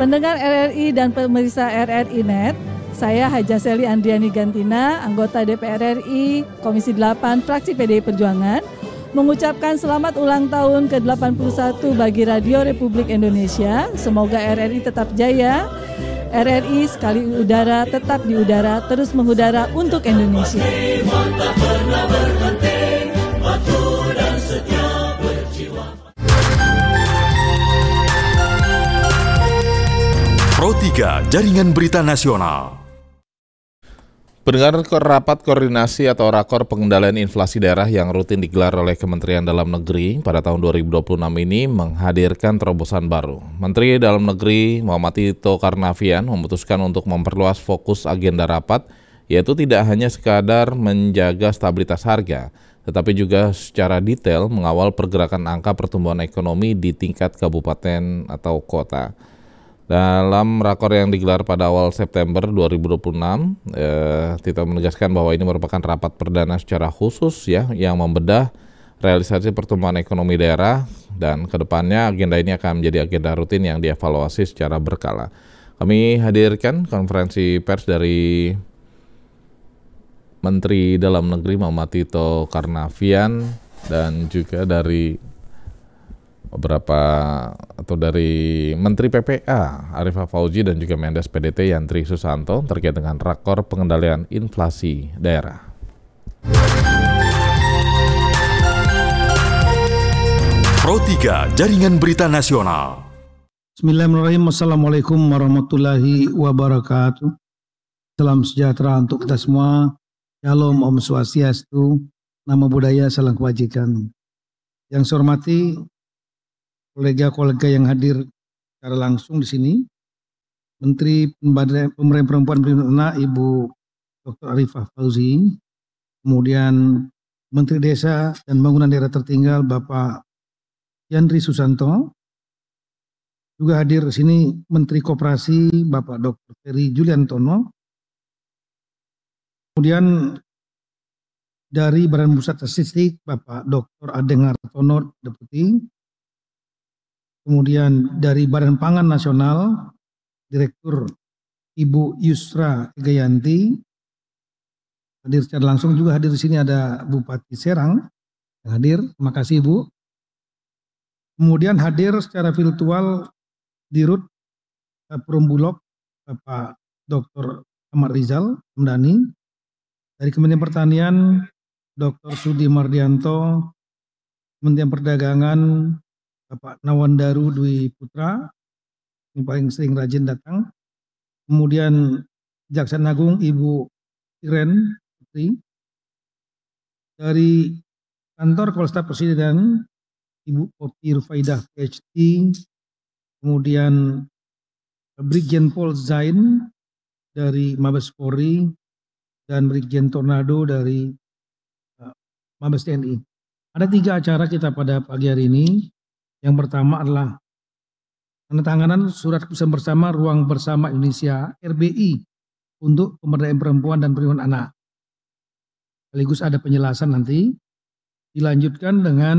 Pendengar RRI dan pemirsa RRI Net, saya Haja Seli Andriani Gantina, anggota DPR RI, Komisi 8, Fraksi PDI Perjuangan, mengucapkan selamat ulang tahun ke-81 bagi Radio Republik Indonesia. Semoga RRI tetap jaya, RRI sekali udara tetap di udara, terus mengudara untuk Indonesia. Pro 3 Jaringan Berita Nasional. Pendengar, rapat koordinasi atau rakor pengendalian inflasi daerah yang rutin digelar oleh Kementerian Dalam Negeri pada tahun 2026 ini menghadirkan terobosan baru. Menteri Dalam Negeri Muhammad Tito Karnavian memutuskan untuk memperluas fokus agenda rapat, yaitu tidak hanya sekadar menjaga stabilitas harga, tetapi juga secara detail mengawal pergerakan angka pertumbuhan ekonomi di tingkat kabupaten atau kota. Dalam rakor yang digelar pada awal September 2026, Tito menegaskan bahwa ini merupakan rapat perdana secara khusus yang membedah realisasi pertumbuhan ekonomi daerah, dan kedepannya agenda ini akan menjadi agenda rutin yang dievaluasi secara berkala. Kami hadirkan konferensi pers dari Menteri Dalam Negeri Muhammad Tito Karnavian dan juga dari dari Menteri PPA Arifah Fauzi dan juga Mendes PDT Yantri Susanto terkait dengan rakor pengendalian inflasi daerah. Pro 3 Jaringan Berita Nasional. Bismillahirrahmanirrahim. Assalamualaikum warahmatullahi wabarakatuh. Salam sejahtera untuk kita semua. Shalom, Om Swastiastu, Namo Buddhaya, Salam Kebajikan. Yang saya hormati kolega-kolega yang hadir secara langsung di sini, Menteri Pemberdayaan Perempuan dan Perlindungan Anak Ibu Dr. Arifah Fauzi, kemudian Menteri Desa dan Pembangunan Daerah Tertinggal Bapak Yandri Susanto, juga hadir di sini Menteri Koperasi Bapak Dr. Ferry Juliantono, kemudian dari Badan Pusat Statistik Bapak Dr. Adeng Hartono, Deputi, kemudian dari Badan Pangan Nasional, Direktur Ibu Yusra Gayanti, hadir secara langsung. Juga hadir di sini ada Bupati Serang yang hadir, terima kasih Ibu. Kemudian hadir secara virtual Dirut Perumbulok Bapak Dr. Ahmad Rizal Hamdani, dari Kementerian Pertanian Dr. Sudi Mardianto, Kementerian Perdagangan Bapak Nawandaru Dwi Putra, ini paling sering rajin datang. Kemudian Jaksa Agung Ibu Iren Putri, dari Kantor Kepala Staf Presiden Ibu Popi Rufaidah PhD, kemudian Brigjen Pol Zain dari Mabes Polri, dan Brigjen Tornado dari Mabes TNI. Ada 3 acara kita pada pagi hari ini. Yang pertama adalah penandatanganan surat keputusan bersama Ruang Bersama Indonesia RBI untuk pemberdayaan perempuan dan perlindungan anak. Sekaligus ada penjelasan nanti. Dilanjutkan dengan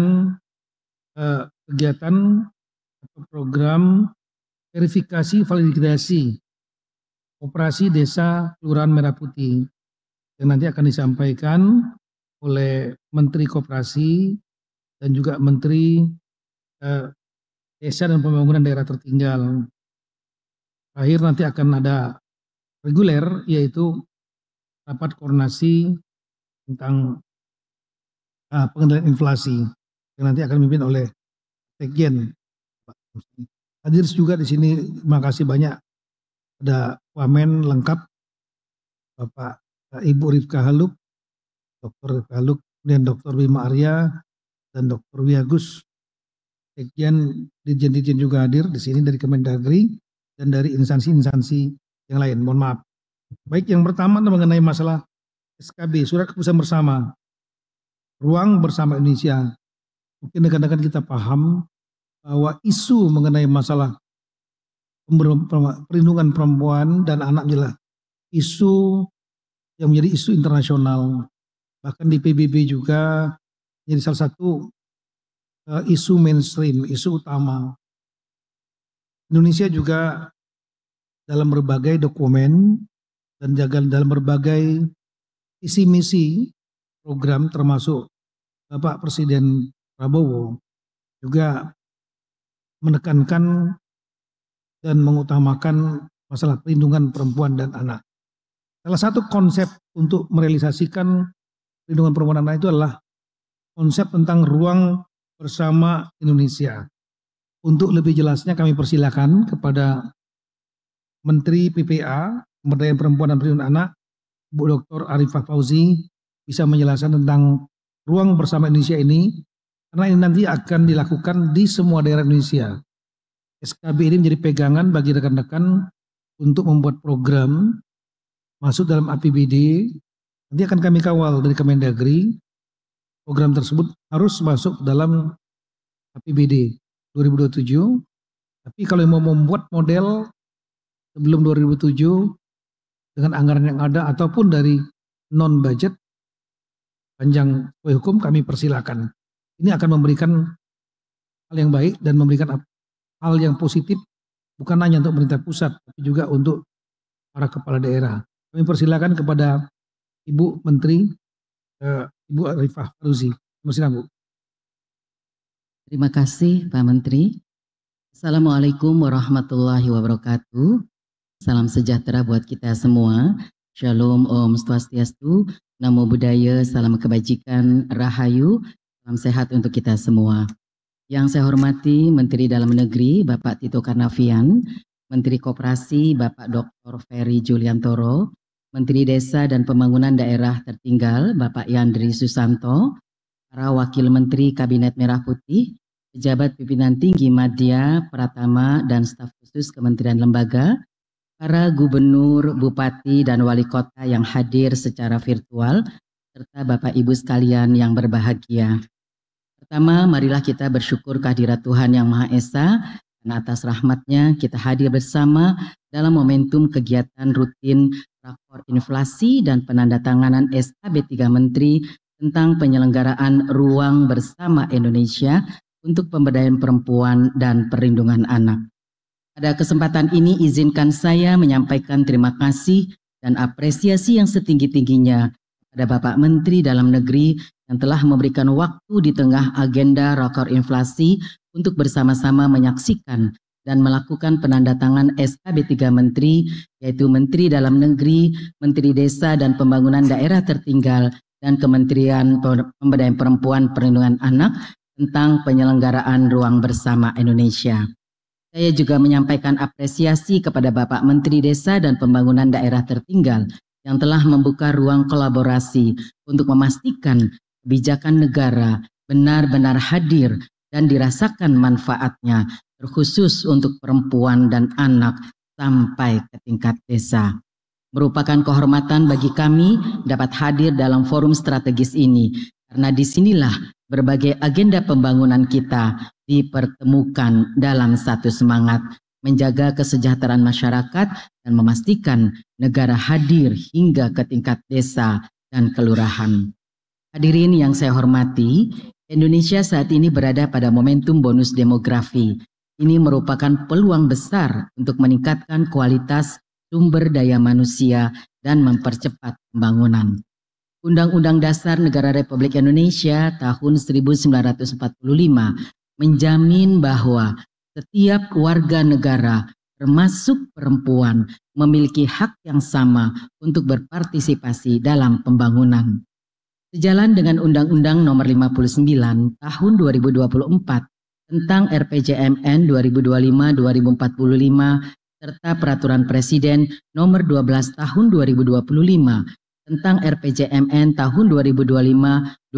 kegiatan atau program verifikasi validasi Operasi Desa Kelurahan Merah Putih yang nanti akan disampaikan oleh Menteri Koperasi dan juga Menteri Desa dan Pembangunan Daerah Tertinggal. Akhir nanti akan ada reguler, yaitu rapat koordinasi tentang pengendalian inflasi yang nanti akan dipimpin oleh Sekjen. Hadir juga di sini, terima kasih banyak, ada wamen lengkap Bapak Ibu Rifka Haluk, Dr. Rifka Haluk, kemudian Dr. Bima Arya dan Dr. Wiagus. Sekjen, Dirjen juga hadir di sini dari Kemendagri dan dari instansi-instansi yang lain. Mohon maaf. Baik, yang pertama mengenai masalah SKB, Surat Keputusan Bersama Ruang Bersama Indonesia. Mungkin kadang-kadang kita paham bahwa isu mengenai masalah perlindungan perempuan dan anak adalah isu yang menjadi isu internasional. Bahkan di PBB juga menjadi salah satu isu mainstream, isu utama. Indonesia juga dalam berbagai dokumen dan dalam berbagai visi misi program, termasuk Bapak Presiden Prabowo juga menekankan dan mengutamakan masalah perlindungan perempuan dan anak. Salah satu konsep untuk merealisasikan perlindungan perempuan dan anak itu adalah konsep tentang ruang bersama Indonesia. Untuk lebih jelasnya kami persilakan kepada Menteri PPA, Pemberdayaan Perempuan dan Perlindungan Anak, Bu Dr. Arifah Fauzi, bisa menjelaskan tentang ruang bersama Indonesia ini, karena ini nanti akan dilakukan di semua daerah Indonesia. SKB ini menjadi pegangan bagi rekan-rekan untuk membuat program masuk dalam APBD. Nanti akan kami kawal dari Kemendagri. Program tersebut harus masuk dalam APBD 2027. Tapi kalau mau membuat model sebelum 2007 dengan anggaran yang ada ataupun dari non budget panjang hukum, kami persilakan. Ini akan memberikan hal yang baik dan memberikan hal yang positif, bukan hanya untuk pemerintah pusat, tapi juga untuk para kepala daerah. Kami persilakan kepada Ibu Menteri, Ibu Arifah Fauzi. Silakan, Bu. Terima kasih Pak Menteri. Assalamualaikum warahmatullahi wabarakatuh. Salam sejahtera buat kita semua. Shalom, Om Swastiastu, Namo Buddhaya, salam kebajikan, Rahayu, salam sehat untuk kita semua. Yang saya hormati Menteri Dalam Negeri Bapak Tito Karnavian, Menteri Koperasi Bapak Dr. Ferry Juliantoro, Menteri Desa dan Pembangunan Daerah Tertinggal Bapak Yandri Susanto, para Wakil Menteri Kabinet Merah Putih, pejabat pimpinan tinggi Madya, Pratama, dan staf khusus Kementerian Lembaga, para Gubernur, Bupati, dan Wali Kota yang hadir secara virtual, serta Bapak Ibu sekalian yang berbahagia. Pertama, marilah kita bersyukur kehadirat Tuhan Yang Maha Esa, dan atas rahmatnya kita hadir bersama dalam momentum kegiatan rutin Rakor Inflasi dan penandatanganan SKB 3 Menteri tentang penyelenggaraan ruang bersama Indonesia untuk pemberdayaan perempuan dan perlindungan anak. Pada kesempatan ini izinkan saya menyampaikan terima kasih dan apresiasi yang setinggi-tingginya kepada Bapak Menteri Dalam Negeri yang telah memberikan waktu di tengah agenda Rakor Inflasi untuk bersama-sama menyaksikan dan melakukan penandatangan SKB 3 Menteri, yaitu Menteri Dalam Negeri, Menteri Desa dan Pembangunan Daerah Tertinggal, dan Kementerian Pemberdayaan Perempuan Perlindungan Anak tentang penyelenggaraan ruang bersama Indonesia. Saya juga menyampaikan apresiasi kepada Bapak Menteri Desa dan Pembangunan Daerah Tertinggal yang telah membuka ruang kolaborasi untuk memastikan kebijakan negara benar-benar hadir dan dirasakan manfaatnya, terkhusus untuk perempuan dan anak sampai ke tingkat desa. Merupakan kehormatan bagi kami dapat hadir dalam forum strategis ini, karena disinilah berbagai agenda pembangunan kita dipertemukan dalam satu semangat menjaga kesejahteraan masyarakat dan memastikan negara hadir hingga ke tingkat desa dan kelurahan. Hadirin yang saya hormati, Indonesia saat ini berada pada momentum bonus demografi. Ini merupakan peluang besar untuk meningkatkan kualitas sumber daya manusia dan mempercepat pembangunan. Undang-Undang Dasar Negara Republik Indonesia tahun 1945 menjamin bahwa setiap warga negara, termasuk perempuan, memiliki hak yang sama untuk berpartisipasi dalam pembangunan. Sejalan dengan Undang-Undang Nomor 59 Tahun 2024 tentang RPJMN 2025-2045 serta Peraturan Presiden Nomor 12 Tahun 2025 tentang RPJMN tahun 2025-2029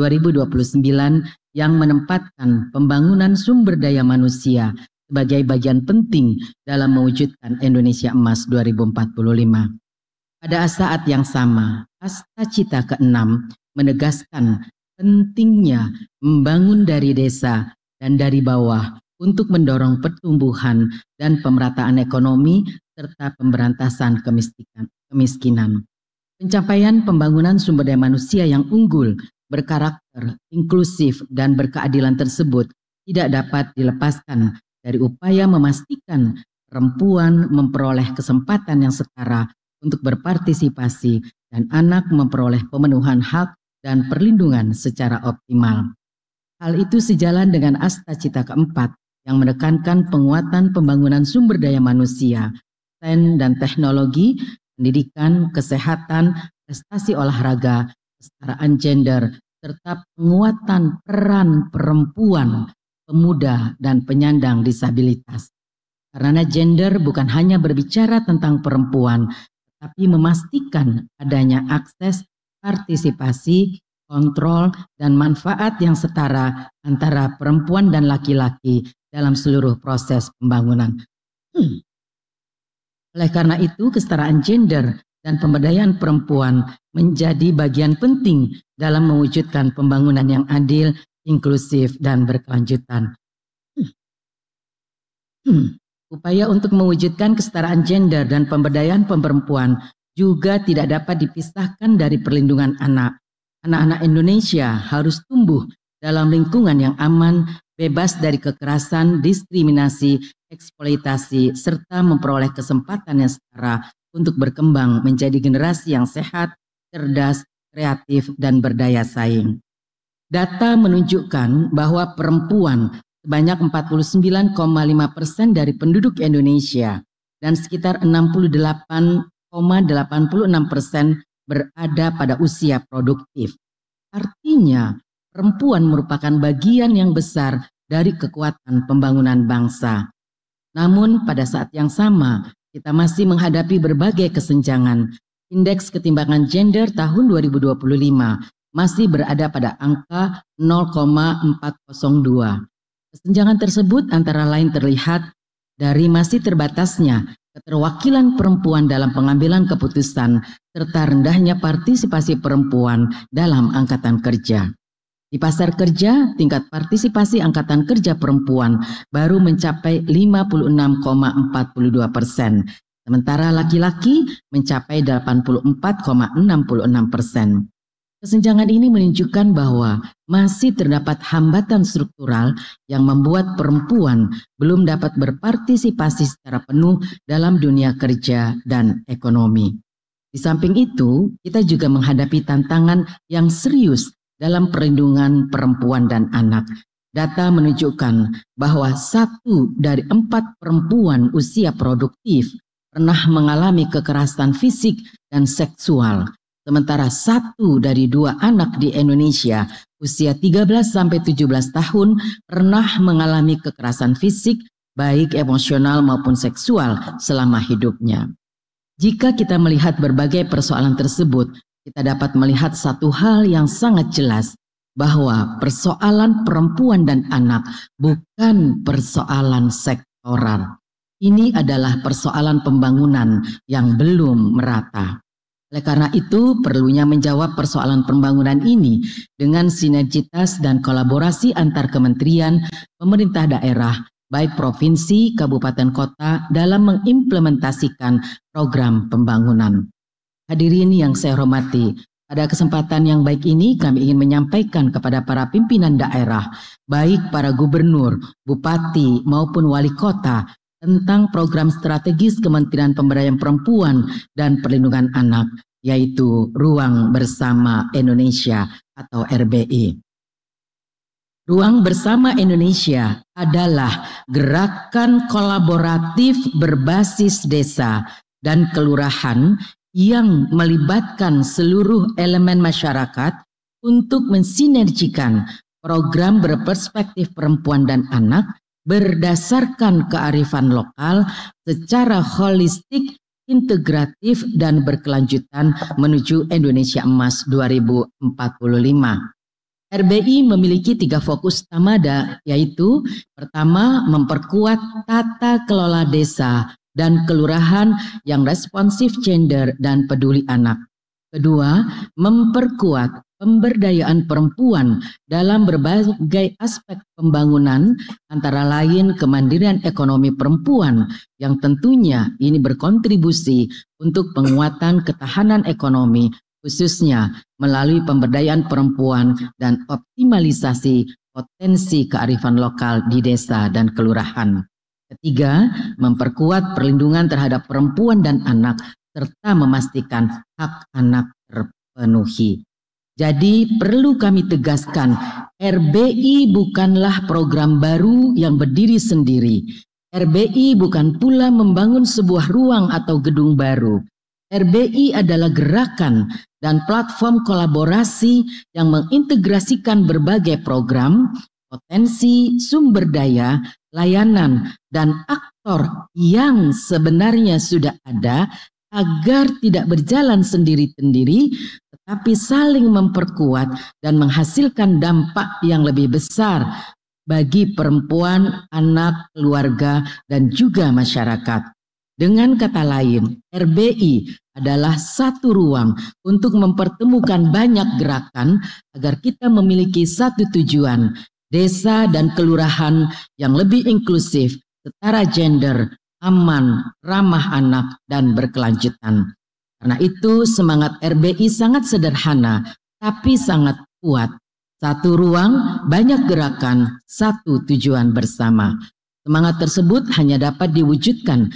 yang menempatkan pembangunan sumber daya manusia sebagai bagian penting dalam mewujudkan Indonesia Emas 2045. Pada saat yang sama, Asta Cita ke-6 menegaskan pentingnya membangun dari desa dan dari bawah untuk mendorong pertumbuhan dan pemerataan ekonomi serta pemberantasan kemiskinan. Pencapaian pembangunan sumber daya manusia yang unggul, berkarakter, inklusif, dan berkeadilan tersebut tidak dapat dilepaskan dari upaya memastikan perempuan memperoleh kesempatan yang setara untuk berpartisipasi dan anak memperoleh pemenuhan hak dan perlindungan secara optimal. Hal itu sejalan dengan Asta Cita keempat yang menekankan penguatan pembangunan sumber daya manusia, sains dan teknologi, pendidikan, kesehatan, prestasi olahraga, kesetaraan gender, serta penguatan peran perempuan, pemuda, dan penyandang disabilitas. Karena gender bukan hanya berbicara tentang perempuan, tetapi memastikan adanya akses, partisipasi, kontrol, dan manfaat yang setara antara perempuan dan laki-laki dalam seluruh proses pembangunan. Oleh karena itu, kesetaraan gender dan pemberdayaan perempuan menjadi bagian penting dalam mewujudkan pembangunan yang adil, inklusif, dan berkelanjutan. Upaya untuk mewujudkan kesetaraan gender dan pemberdayaan perempuan juga tidak dapat dipisahkan dari perlindungan anak. Anak-anak Indonesia harus tumbuh dalam lingkungan yang aman, bebas dari kekerasan, diskriminasi, eksploitasi, serta memperoleh kesempatan yang setara untuk berkembang menjadi generasi yang sehat, cerdas, kreatif, dan berdaya saing. Data menunjukkan bahwa perempuan sebanyak 49,5% dari penduduk Indonesia dan sekitar 68,86% berada pada usia produktif. Artinya, perempuan merupakan bagian yang besar dari kekuatan pembangunan bangsa. Namun pada saat yang sama, kita masih menghadapi berbagai kesenjangan. Indeks ketimbangan gender tahun 2025 masih berada pada angka 0,402. Kesenjangan tersebut antara lain terlihat dari masih terbatasnya keterwakilan perempuan dalam pengambilan keputusan, serta rendahnya partisipasi perempuan dalam angkatan kerja. Di pasar kerja, tingkat partisipasi angkatan kerja perempuan baru mencapai 56,42%, sementara laki-laki mencapai 84,66%. Kesenjangan ini menunjukkan bahwa masih terdapat hambatan struktural yang membuat perempuan belum dapat berpartisipasi secara penuh dalam dunia kerja dan ekonomi. Di samping itu, kita juga menghadapi tantangan yang serius dalam perlindungan perempuan dan anak. Data menunjukkan bahwa 1 dari 4 perempuan usia produktif pernah mengalami kekerasan fisik dan seksual. Sementara 1 dari 2 anak di Indonesia usia 13-17 tahun pernah mengalami kekerasan fisik, baik emosional maupun seksual selama hidupnya. Jika kita melihat berbagai persoalan tersebut, kita dapat melihat satu hal yang sangat jelas, bahwa persoalan perempuan dan anak bukan persoalan sektoral. Ini adalah persoalan pembangunan yang belum merata. Oleh karena itu, perlunya menjawab persoalan pembangunan ini dengan sinergitas dan kolaborasi antar kementerian, pemerintah daerah, baik provinsi, kabupaten, kota dalam mengimplementasikan program pembangunan. Hadirin yang saya hormati, pada kesempatan yang baik ini kami ingin menyampaikan kepada para pimpinan daerah, baik para gubernur, bupati maupun wali kota, tentang program strategis Kementerian Pemberdayaan Perempuan dan Perlindungan Anak, yaitu Ruang Bersama Indonesia atau RBI. Ruang Bersama Indonesia adalah gerakan kolaboratif berbasis desa dan kelurahan yang melibatkan seluruh elemen masyarakat untuk mensinergikan program berperspektif perempuan dan anak berdasarkan kearifan lokal secara holistik, integratif, dan berkelanjutan menuju Indonesia Emas 2045. RBI memiliki 3 fokus utama, yaitu pertama, memperkuat tata kelola desa dan kelurahan yang responsif gender dan peduli anak. Kedua, memperkuat pemberdayaan perempuan dalam berbagai aspek pembangunan, antara lain kemandirian ekonomi perempuan yang tentunya ini berkontribusi untuk penguatan ketahanan ekonomi, khususnya melalui pemberdayaan perempuan dan optimalisasi potensi kearifan lokal di desa dan kelurahan. Ketiga, memperkuat perlindungan terhadap perempuan dan anak serta memastikan hak anak terpenuhi. Jadi perlu kami tegaskan, RBI bukanlah program baru yang berdiri sendiri. RBI bukan pula membangun sebuah ruang atau gedung baru. RBI adalah gerakan dan platform kolaborasi yang mengintegrasikan berbagai program, potensi, sumber daya, layanan, dan aktor yang sebenarnya sudah ada agar tidak berjalan sendiri-sendiri, tetapi saling memperkuat dan menghasilkan dampak yang lebih besar bagi perempuan, anak, keluarga, dan juga masyarakat. Dengan kata lain, RBI adalah satu ruang untuk mempertemukan banyak gerakan agar kita memiliki satu tujuan, desa dan kelurahan yang lebih inklusif, setara gender, aman, ramah anak, dan berkelanjutan. Karena itu semangat RBI sangat sederhana, tapi sangat kuat. Satu ruang, banyak gerakan, satu tujuan bersama. Semangat tersebut hanya dapat diwujudkan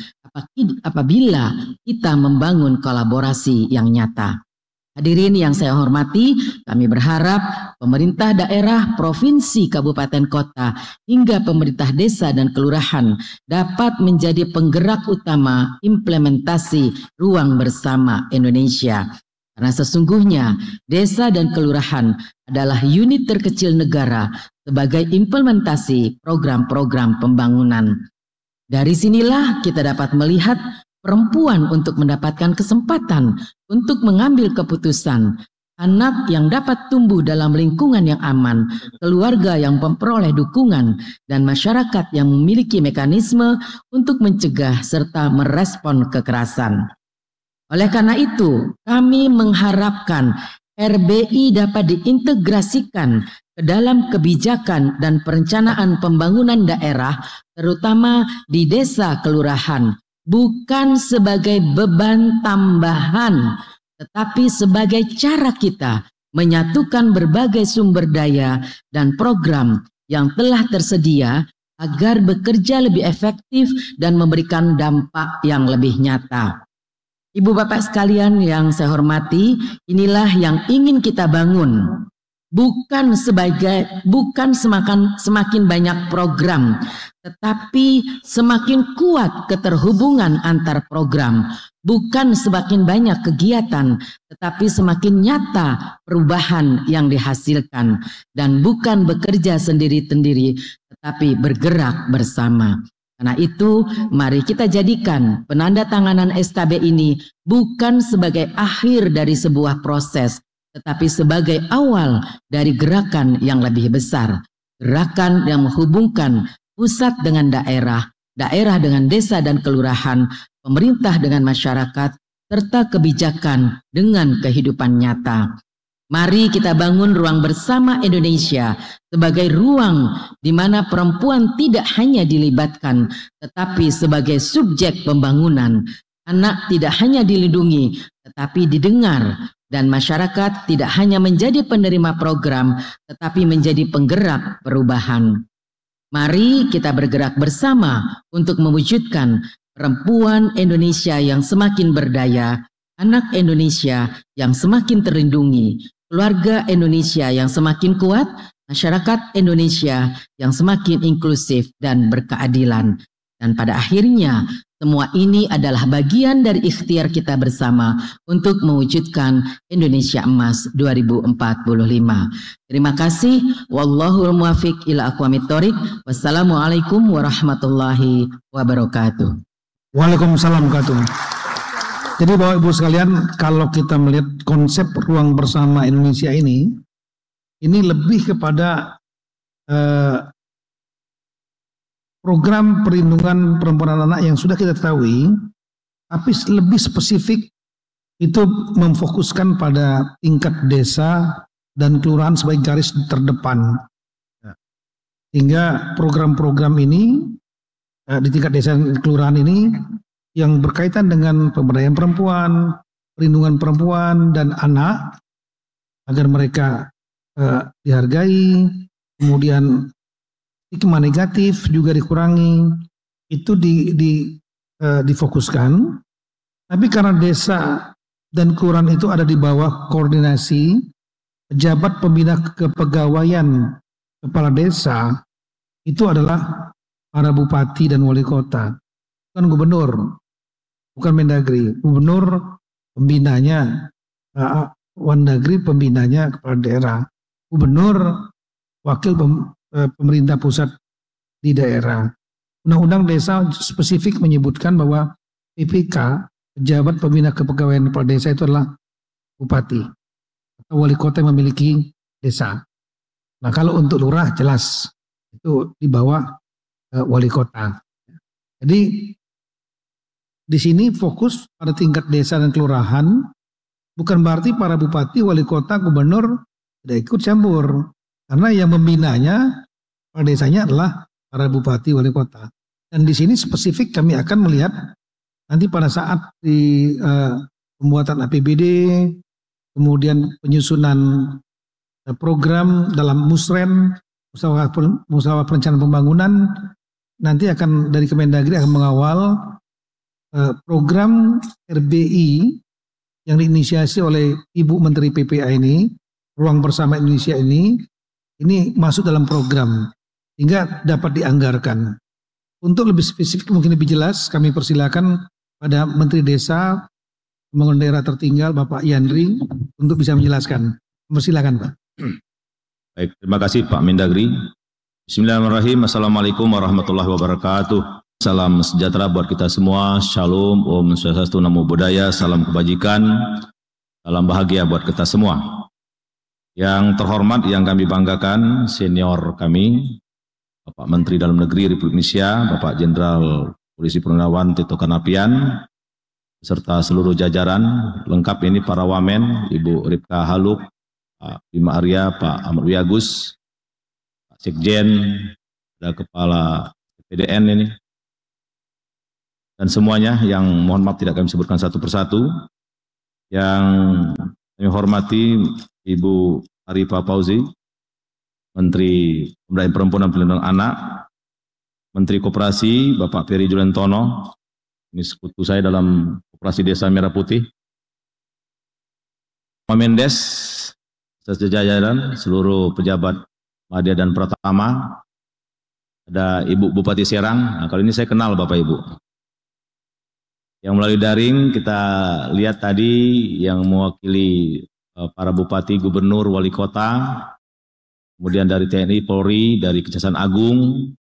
apabila kita membangun kolaborasi yang nyata. Hadirin yang saya hormati, kami berharap pemerintah daerah, provinsi, kabupaten, kota, hingga pemerintah desa dan kelurahan dapat menjadi penggerak utama implementasi ruang bersama Indonesia. Karena sesungguhnya desa dan kelurahan adalah unit terkecil negara sebagai implementasi program-program pembangunan. Dari sinilah kita dapat melihat perempuan untuk mendapatkan kesempatan untuk mengambil keputusan, anak yang dapat tumbuh dalam lingkungan yang aman, keluarga yang memperoleh dukungan, dan masyarakat yang memiliki mekanisme untuk mencegah serta merespon kekerasan. Oleh karena itu, kami mengharapkan RBI dapat diintegrasikan ke dalam kebijakan dan perencanaan pembangunan daerah, terutama di desa kelurahan, bukan sebagai beban tambahan, tetapi sebagai cara kita menyatukan berbagai sumber daya dan program yang telah tersedia agar bekerja lebih efektif dan memberikan dampak yang lebih nyata. Ibu bapak sekalian yang saya hormati, inilah yang ingin kita bangun. Bukan semakin banyak program, tetapi semakin kuat keterhubungan antar program. Bukan semakin banyak kegiatan, tetapi semakin nyata perubahan yang dihasilkan. Dan bukan bekerja sendiri-sendiri, tetapi bergerak bersama. Karena itu, mari kita jadikan penandatanganan SKB ini bukan sebagai akhir dari sebuah proses, tetapi sebagai awal dari gerakan yang lebih besar. Gerakan yang menghubungkan pusat dengan daerah, daerah dengan desa dan kelurahan, pemerintah dengan masyarakat, serta kebijakan dengan kehidupan nyata. Mari kita bangun ruang bersama Indonesia sebagai ruang di mana perempuan tidak hanya dilibatkan, tetapi sebagai subjek pembangunan. Anak tidak hanya dilindungi, tetapi didengar. Dan masyarakat tidak hanya menjadi penerima program, tetapi menjadi penggerak perubahan. Mari kita bergerak bersama untuk mewujudkan perempuan Indonesia yang semakin berdaya, anak Indonesia yang semakin terlindungi, keluarga Indonesia yang semakin kuat, masyarakat Indonesia yang semakin inklusif dan berkeadilan. Dan pada akhirnya, semua ini adalah bagian dari ikhtiar kita bersama untuk mewujudkan Indonesia Emas 2045. Terima kasih. Wallahul muwaffiq ila aqwamit thoriq. Wassalamualaikum warahmatullahi wabarakatuh. Waalaikumsalam warahmatullahi wabarakatuh. Jadi Bapak Ibu sekalian, kalau kita melihat konsep ruang bersama Indonesia ini lebih kepada program perlindungan perempuan dan anak yang sudah kita ketahui, tapi lebih spesifik itu memfokuskan pada tingkat desa dan kelurahan sebagai garis terdepan. Sehingga program-program ini di tingkat desa dan kelurahan ini yang berkaitan dengan pemberdayaan perempuan, perlindungan perempuan dan anak agar mereka dihargai, kemudian stigma negatif juga dikurangi, itu difokuskan. Tapi karena desa dan kelurahan itu ada di bawah koordinasi pejabat pembina kepegawaian kepala desa, itu adalah para bupati dan wali kota, bukan gubernur, bukan Mendagri. Gubernur pembinanya, Wandagri pembinanya kepala daerah, gubernur wakil pemerintah pusat di daerah. Undang-undang desa spesifik menyebutkan bahwa PPK, pejabat pembina kepegawaian kepala desa, itu adalah bupati atau wali kota yang memiliki desa. Nah, kalau untuk lurah jelas itu di bawah wali kota. Jadi di sini fokus pada tingkat desa dan kelurahan, bukan berarti para bupati, wali kota, gubernur tidak ikut campur, karena yang membinanya pada desanya adalah para bupati, wali kota. Dan di sini spesifik kami akan melihat nanti pada saat di pembuatan APBD, kemudian penyusunan program dalam musren, musyawarah perencanaan pembangunan, nanti akan dari Kemendagri akan mengawal program RBI yang diinisiasi oleh Ibu Menteri PPA ini, Ruang Bersama Indonesia ini masuk dalam program sehingga dapat dianggarkan. Untuk lebih spesifik mungkin lebih jelas kami persilakan pada Menteri Desa Pembangunan Daerah Tertinggal Bapak Yandri untuk bisa menjelaskan. Persilakan Pak. Baik, terima kasih Pak Mendagri. Bismillahirrahmanirrahim. Assalamualaikum warahmatullahi wabarakatuh. Salam sejahtera buat kita semua. Shalom, Om Swastiastu, Namo Buddhaya, salam kebajikan, salam bahagia buat kita semua. Yang terhormat, yang kami banggakan, senior kami, Bapak Menteri Dalam Negeri Republik Indonesia, Bapak Jenderal Polisi Purnawirawan Tito Karnavian, beserta seluruh jajaran lengkap ini, para wamen, Ibu Ripka Haluk, Pak Bima Arya, Pak Ahmad Wiyagus, Pak Sekjen, ada Kepala PDN ini, dan semuanya yang mohon maaf tidak kami sebutkan satu persatu. Yang kami hormati Ibu Arifah Fauzi, Menteri Pemberdayaan Perempuan dan Perlindungan Anak, Menteri Koperasi Bapak Ferry Juliantono, ini sekutu saya dalam Koperasi Desa Merah Putih, Pak Mendes, sejajaran seluruh pejabat Madya dan Pratama, ada Ibu Bupati Serang. Nah, kali ini saya kenal Bapak Ibu. Yang melalui daring kita lihat tadi yang mewakili para bupati, gubernur, wali kota, kemudian dari TNI, Polri, dari Kejaksaan Agung,